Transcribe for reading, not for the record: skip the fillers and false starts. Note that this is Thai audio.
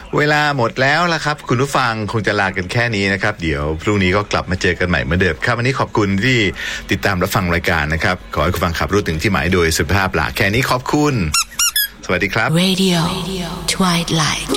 เวลาหมดแล้วล่ะครับคุณผู้ฟังคงจะลากันแค่นี้นะครับเดี๋ยวพรุ่งนี้ก็กลับมาเจอกันใหม่เหมือนเดิมครับวันนี้ขอบคุณที่ติดตามรับฟังรายการนะครับขอให้คุณฟังขับรถถึงที่หมายโดยสุภาพล่ะแค่นี้ขอบคุณสวัสดีครับ Radio Twilight